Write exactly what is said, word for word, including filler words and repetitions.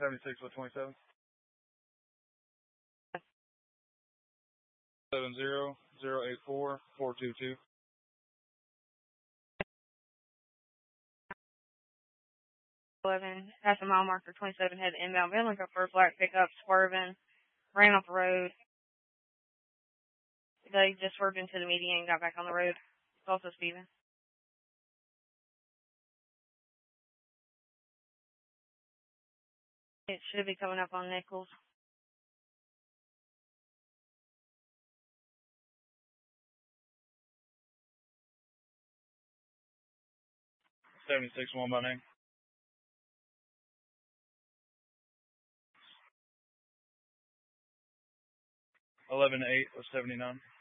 seventy-six with twenty-seven. Seven zero zero eight four four two two. eleven, past a mile marker twenty-seven, head inbound. Been looking for a black pickup, swerving, ran off the road. They just swerved into the median and got back on the road. It's also speeding. It should be coming up on Nichols. seventy-six one by name. eleven eight with seventy-nine.